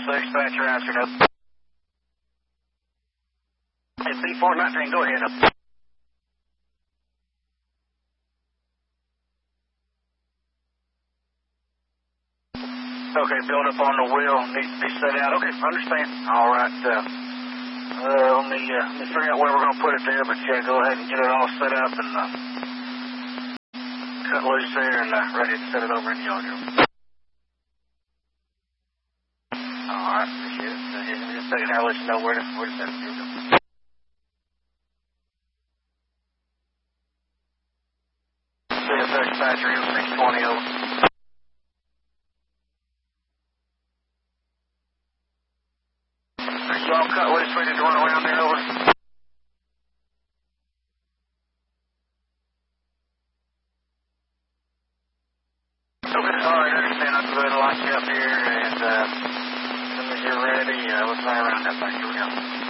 Dispatcher answered up. Hey, C419, go ahead up. Okay, build up on the wheel, needs to be set out. Okay, understand. All right, let me figure out where we're going to put it there, but yeah, go ahead and get it all set up and cut loose there and ready to set it over in the yard. All right, appreciate it. Just a second, I'll let you know where to set it. Dispatcher, 620 over. Are you all cut loose, ready to run around there, over? Okay, all right, I understand. I'll go ahead and launch you up here, and as soon as you're ready, let's run around that thing. Here we go.